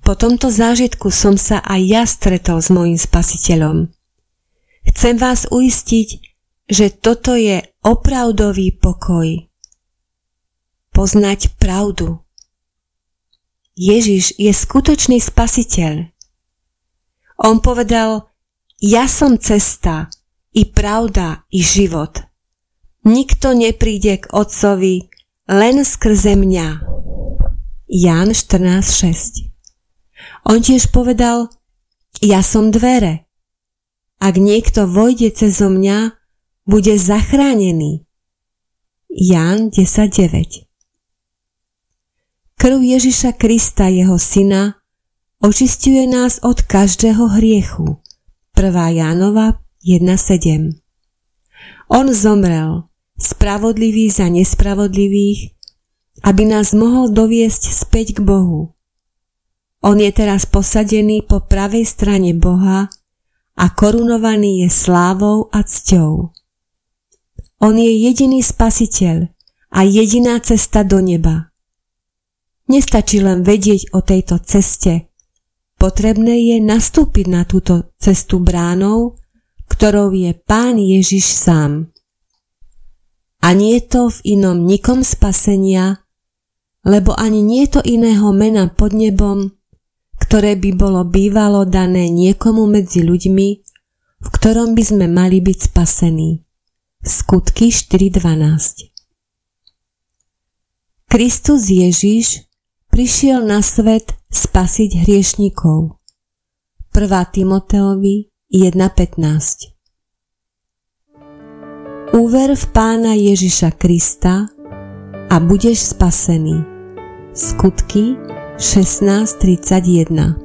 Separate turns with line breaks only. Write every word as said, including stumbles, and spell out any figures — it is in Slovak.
Po tomto zážitku som sa aj ja stretol s mojím Spasiteľom. Chcem vás uistiť, že toto je opravdový pokoj. Poznať pravdu. Ježiš je skutočný Spasiteľ. On povedal: ja som cesta, i pravda, i život. Nikto nepríde k Otcovi len skrze mňa. Ján štrnásť šesť. On tiež povedal: ja som dvere. Ak niekto vojde cezo mňa, bude zachránený. Ján desať deväť. Krv Ježiša Krista, jeho syna, očisťuje nás od každého hriechu. prvá Jánova jedna sedem. On zomrel, spravodlivý za nespravodlivých, aby nás mohol doviesť späť k Bohu. On je teraz posadený po pravej strane Boha a korunovaný je slávou a cťou. On je jediný Spasiteľ a jediná cesta do neba. Nestačí len vedieť o tejto ceste. Potrebné je nastúpiť na túto cestu bránou, ktorou je Pán Ježiš sám. A nie je to v inom nikom spasenia, lebo ani nie je to iného mena pod nebom, ktoré by bolo bývalo dané niekomu medzi ľuďmi, v ktorom by sme mali byť spasení. Skutky štyri dvanásť. Kristus Ježiš prišiel na svet spasiť hriešnikov. prvá Timoteovi jedna pätnásť. Uver v Pána Ježiša Krista a budeš spasený. Skutky šestnásť tridsaťjeden.